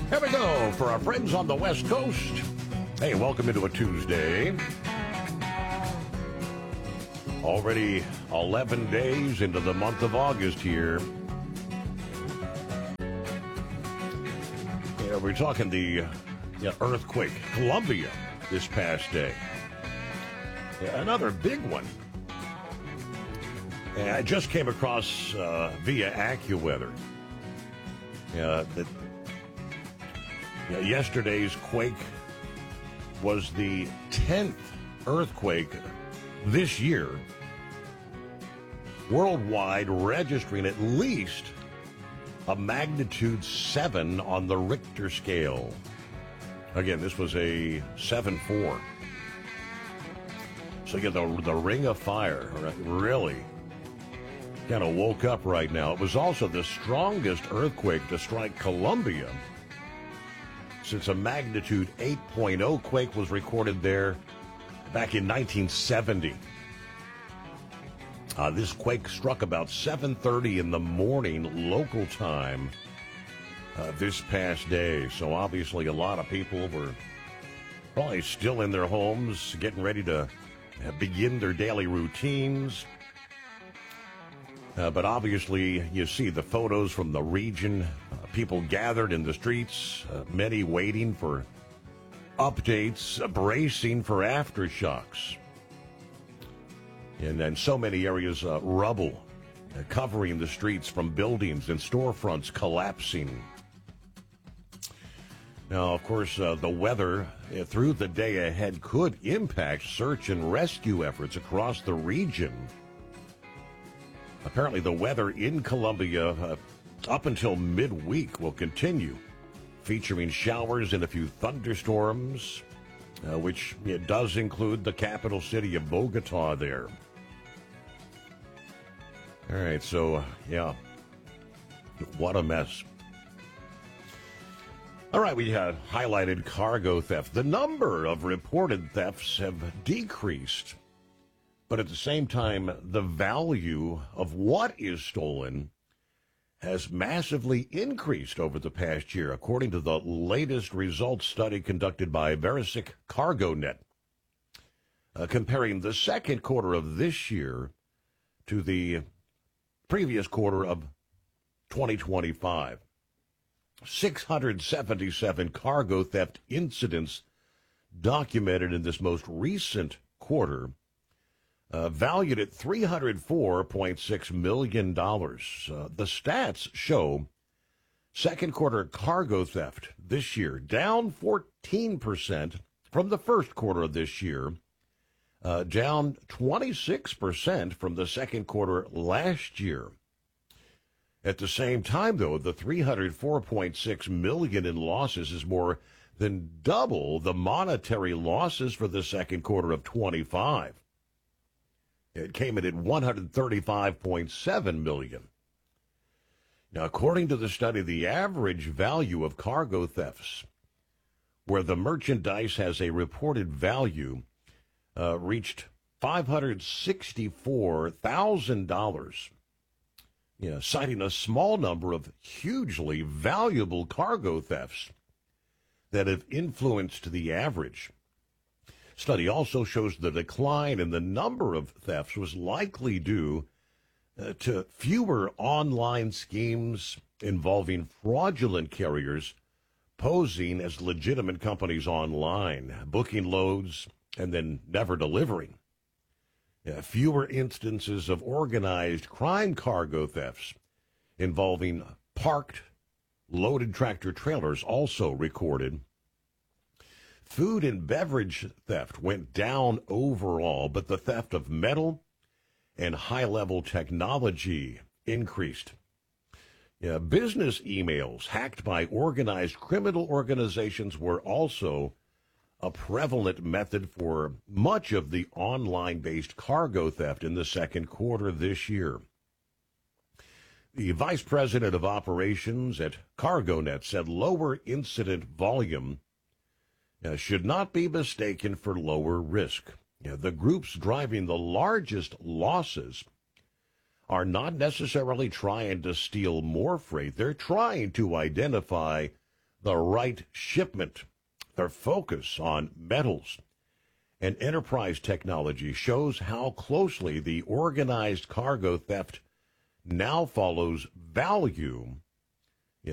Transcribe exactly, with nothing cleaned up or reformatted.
Here we go for our friends on the West Coast. Hey, welcome into a Tuesday. Already eleven days into the month of August here. Yeah, we're talking the yeah, earthquake, Colombia, this past day. Yeah, another big one. And I just came across uh, via AccuWeather uh, that yeah, yesterday's quake was the tenth earthquake this year worldwide, registering at least a magnitude seven on the Richter scale. Again, this was a seven four. So yeah, the, the ring of fire really kind of woke up right now. It was also the strongest earthquake to strike Colombia since a magnitude eight point oh quake was recorded there back in nineteen seventy. Uh, this quake struck about seven thirty in the morning local time uh, this past day. So obviously a lot of people were probably still in their homes getting ready to uh, begin their daily routines. Uh, but obviously, you see the photos from the region, uh, people gathered in the streets, uh, many waiting for updates, uh, bracing for aftershocks. And then so many areas, uh, rubble uh, covering the streets from buildings and storefronts collapsing. Now, of course, uh, the weather uh, through the day ahead could impact search and rescue efforts across the region. Apparently, the weather in Colombia uh, up until midweek will continue, featuring showers and a few thunderstorms, uh, which it does include the capital city of Bogota there. All right, so, uh, yeah, what a mess. All right, we had highlighted cargo theft. The number of reported thefts have decreased. But at the same time, the value of what is stolen has massively increased over the past year, according to the latest results study conducted by Verisic CargoNet, uh, comparing the second quarter of this year to the previous quarter of twenty twenty-five. six hundred seventy-seven cargo theft incidents documented in this most recent quarter, Uh, valued at three hundred four point six million dollars. Uh, the stats show second quarter cargo theft this year down fourteen percent from the first quarter of this year, uh, down twenty-six percent from the second quarter last year. At the same time, though, the three hundred four point six million dollars in losses is more than double the monetary losses for the second quarter of twenty-five. It came in at one hundred thirty-five point seven million dollars. Now, according to the study, the average value of cargo thefts, where the merchandise has a reported value, uh, reached five hundred sixty-four thousand dollars, you know, citing a small number of hugely valuable cargo thefts that have influenced the average. Study also shows the decline in the number of thefts was likely due uh, to fewer online schemes involving fraudulent carriers posing as legitimate companies online, booking loads and then never delivering. Uh, fewer instances of organized crime cargo thefts involving parked, loaded tractor trailers also recorded. Food and beverage theft went down overall, but the theft of metal and high-level technology increased. Yeah, business emails hacked by organized criminal organizations were also a prevalent method for much of the online-based cargo theft in the second quarter this year. The vice president of operations at CargoNet said lower incident volume Uh, should not be mistaken for lower risk. You know, the groups driving the largest losses are not necessarily trying to steal more freight. They're trying to identify the right shipment. Their focus on metals and enterprise technology shows how closely the organized cargo theft now follows value